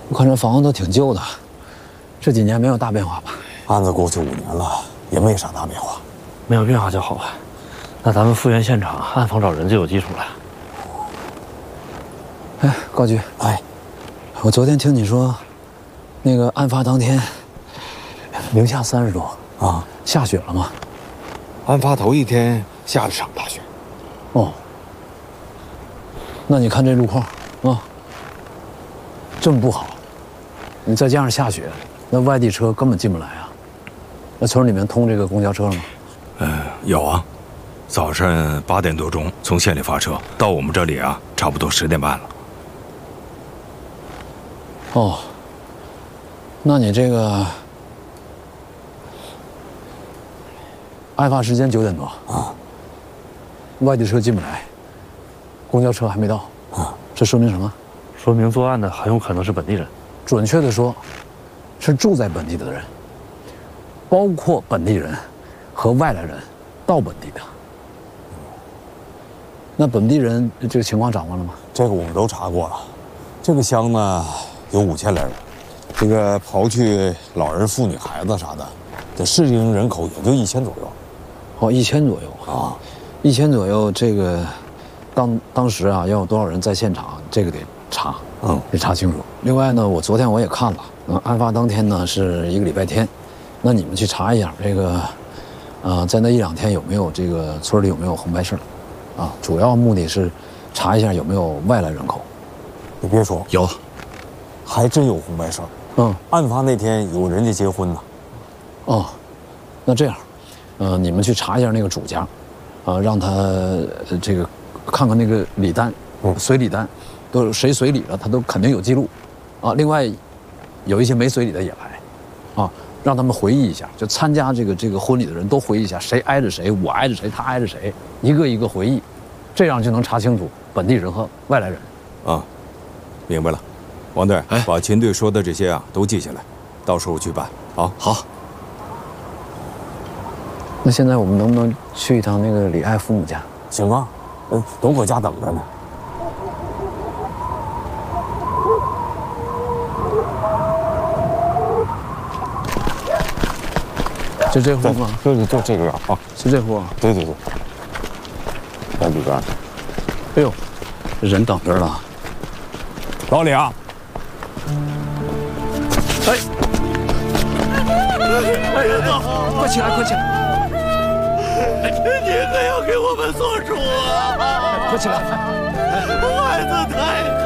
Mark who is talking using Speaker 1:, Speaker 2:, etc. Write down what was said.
Speaker 1: 我看这房子都挺旧的，这几年没有大变化吧？
Speaker 2: 案子过去5年了，也没啥大变化。
Speaker 3: 没有变化就好吧。那咱们复原现场，暗访找人就有基础了。
Speaker 1: 哎，高局，
Speaker 2: 哎，
Speaker 1: 我昨天听你说，那个案发当天，零下30度啊，下雪了吗？
Speaker 2: 案发头1天下了场大雪。
Speaker 1: 哦，那你看这路况啊，这么不好，你再加上下雪，那外地车根本进不来啊。那村里面通这个公交车了吗？
Speaker 4: 有啊，早晨8点多钟从县里发车，到我们这里啊，差不多10点半了。
Speaker 1: 哦，那你这个案发时间9点多啊，外地车进不来，公交车还没到啊，这说明什么？
Speaker 3: 说明作案的很有可能是本地人。
Speaker 1: 准确的说，是住在本地的人，包括本地人和外来人到本地的。那本地人这个情况掌握了吗？
Speaker 2: 这个我们都查过了，这个乡呢有5000来人，这个刨去老人、妇女、孩子啥的，这适应人口也就1000左右。
Speaker 1: 哦，1000左右啊，1000左右。这个当时啊，要有多少人在现场，这个得查，得查清楚。另外呢，昨天我也看了，案发当天呢是一个礼拜天，那你们去查一下这个，在那1、2天有没有这个村里有没有红白事儿，啊，主要目的是查一下有没有外来人口。
Speaker 2: 你别说，
Speaker 4: 有，
Speaker 2: 还真有红白事儿。案发那天有人家结婚呢。
Speaker 1: 哦，那这样，你们去查一下那个主家，让他这个看看那个礼单，随礼单，都谁随礼了，他都肯定有记录，啊，另外有一些没随礼的也来，啊，让他们回忆一下，就参加这个婚礼的人都回忆一下，谁挨着谁，我挨着谁，他挨着谁，一个一个回忆，这样就能查清楚本地人和外来人。
Speaker 4: 啊，明白了，王队，把秦队说的这些啊都记下来，到时候去办。好。
Speaker 1: 那现在我们能不能去一趟那个李爱父母家？
Speaker 2: 行啊，都搁家等着呢。
Speaker 1: 就这户吗？
Speaker 2: 就这个院啊，
Speaker 1: 就这户啊？
Speaker 2: 对，在里边。
Speaker 1: 哎呦，人等着了。
Speaker 2: 老李啊！
Speaker 1: 哎，快起来，快起来！
Speaker 5: 你可要给我们做主啊！
Speaker 1: 快起来！
Speaker 5: 孩子太